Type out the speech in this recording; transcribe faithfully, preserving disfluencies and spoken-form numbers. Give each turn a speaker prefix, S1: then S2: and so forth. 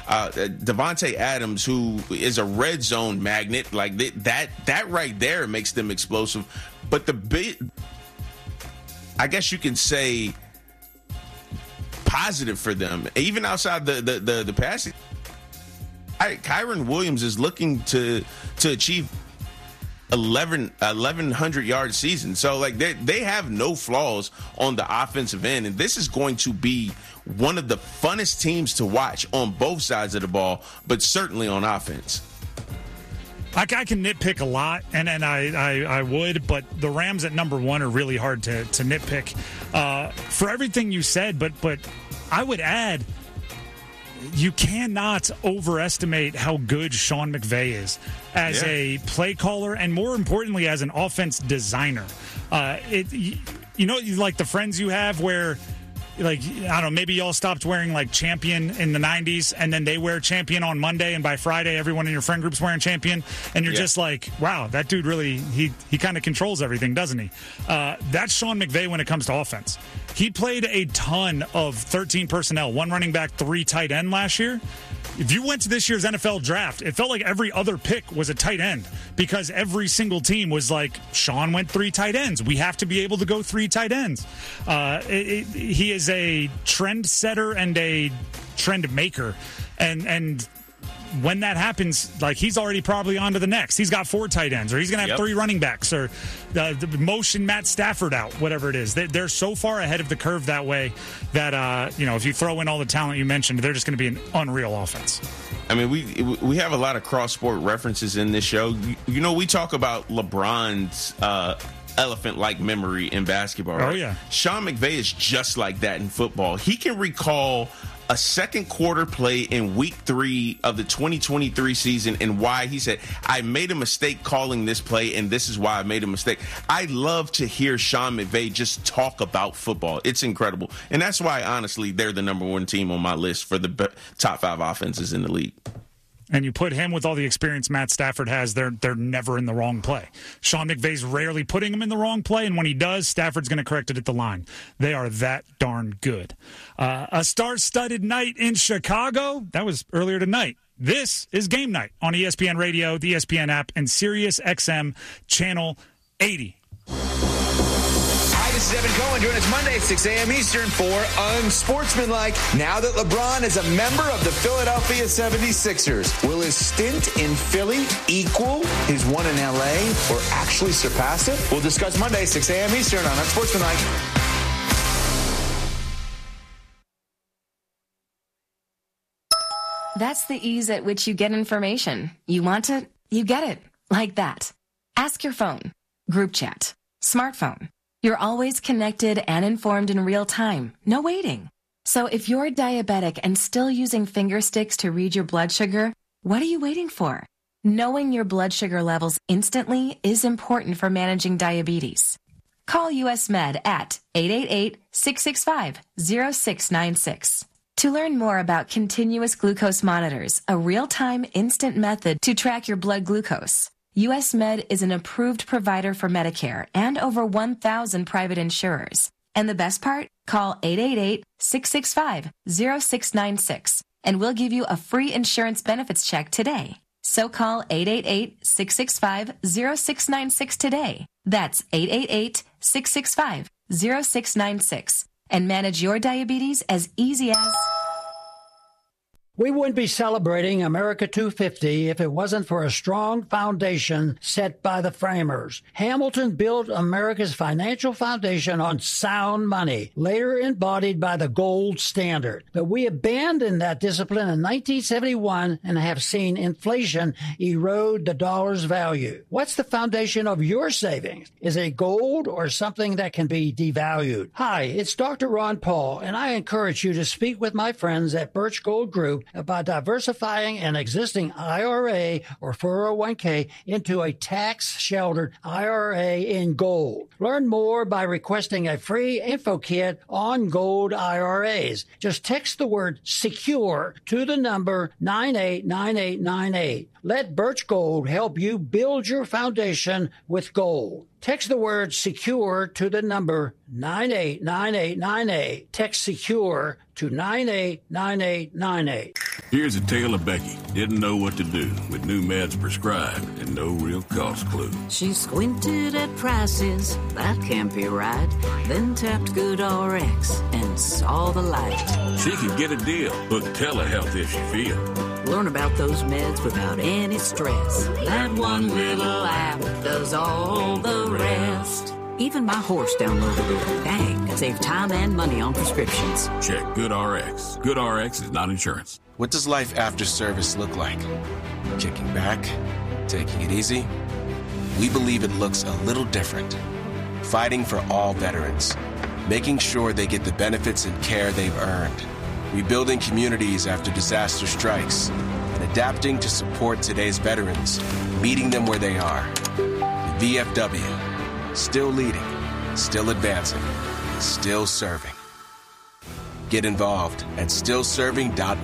S1: Uh, Devontae Adams, who is a red zone magnet, like that, that right there makes them explosive. But the big, I guess you can say, positive for them, even outside the the the, the passing. I, Kyren Williams is looking to to achieve eleven hundred yard season. So like they they have no flaws on the offensive end, and this is going to be one of the funnest teams to watch on both sides of the ball, but certainly on offense.
S2: I, I can nitpick a lot, and, and I, I, I would, but the Rams at number one are really hard to, to nitpick uh, for everything you said, but but I would add, you cannot overestimate how good Sean McVay is as yeah. a play caller and, more importantly, as an offense designer. Uh, it, you know, like the friends you have where, like, I don't know, maybe y'all stopped wearing, like, Champion in the nineties, and then they wear Champion on Monday, and by Friday, everyone in your friend group's wearing Champion, and you're yeah. just like, wow, that dude really, he, he kind of controls everything, doesn't he? Uh, that's Sean McVay when it comes to offense. He played a ton of thirteen personnel, one running back, three tight end last year. If you went to this year's N F L draft, it felt like every other pick was a tight end because every single team was like, Sean went three tight ends. We have to be able to go three tight ends. Uh, it, it, he is a trend setter and a trend maker. And, and when that happens, like, he's already probably on to the next. He's got four tight ends, or he's going to have yep. three running backs, or uh, the motion Matt Stafford out, whatever it is. They, they're so far ahead of the curve that way that, uh, you know, if you throw in all the talent you mentioned, they're just going to be an unreal offense.
S1: I mean, we we have a lot of cross-sport references in this show. You, you know, we talk about LeBron's uh, elephant-like memory in basketball. Right?
S2: Oh, yeah.
S1: Sean McVay is just like that in football. He can recall a second quarter play in week three of the twenty twenty-three season and why he said, I made a mistake calling this play, and this is why I made a mistake. I love to hear Sean McVay just talk about football. It's incredible. And that's why, honestly, they're the number one team on my list for the top five offenses in the league.
S2: And you put him with all the experience Matt Stafford has, they're they're never in the wrong play. Sean McVay's rarely putting him in the wrong play, and when he does, Stafford's going to correct it at the line. They are that darn good. Uh, a star-studded night in Chicago. That was earlier tonight. This is Game Night on E S P N Radio, the E S P N app, and Sirius X M Channel eighty.
S3: This is Evan Cohen. Join us Monday at six a.m. Eastern for Unsportsmanlike. Now that LeBron is a member of the Philadelphia seventy-sixers, will his stint in Philly equal his one in L A or actually surpass it? We'll discuss Monday, six a.m. Eastern on Unsportsmanlike.
S4: That's the ease at which you get information. You want it, you get it. Like that. Ask your phone. Group chat. Smartphone. You're always connected and informed in real time. No waiting. So if you're diabetic and still using finger sticks to read your blood sugar, what are you waiting for? Knowing your blood sugar levels instantly is important for managing diabetes. Call U S Med at eight eight eight, six six five, zero six nine six. To learn more about continuous glucose monitors, a real-time instant method to track your blood glucose, U S Med is an approved provider for Medicare and over one thousand private insurers. And the best part? Call eight eight eight, six six five, zero six nine six and we'll give you a free insurance benefits check today. So call eight eight eight, six six five, zero six nine six today. That's eight eight eight, six six five, zero six nine six and manage your diabetes as easy as...
S5: We wouldn't be celebrating America two fifty if it wasn't for a strong foundation set by the framers. Hamilton built America's financial foundation on sound money, later embodied by the gold standard. But we abandoned that discipline in nineteen seventy-one and have seen inflation erode the dollar's value. What's the foundation of your savings? Is it gold or something that can be devalued? Hi, it's Doctor Ron Paul, and I encourage you to speak with my friends at Birch Gold Group about diversifying an existing I R A or four oh one k into a tax-sheltered I R A in gold. Learn more by requesting a free info kit on gold I R As. Just text the word SECURE to the number nine eight nine eight nine eight. Let Birch Gold help you build your foundation with gold. Text the word secure to the number nine eight nine eight nine eight. Text secure to nine eight nine eight nine eight.
S6: Here's a tale of Becky. Didn't know what to do with new meds prescribed and no real cost clue.
S7: She squinted at prices, that can't be right. Then tapped GoodRx and saw the light.
S6: She could get a deal. Book telehealth if she feels.
S7: Learn about those meds without any stress. That one little app does all the rest. Even my horse downloaded it. Dang, save time and money on prescriptions.
S6: Check GoodRx. GoodRx is not insurance.
S8: What does life after service look like? Kicking back? Taking it easy? We believe it looks a little different. Fighting for all veterans. Making sure they get the benefits and care they've earned. Rebuilding communities after disaster strikes. And adapting to support today's veterans. Meeting them where they are. The V F W. Still leading. Still advancing. Still serving. Get involved at still serving dot org.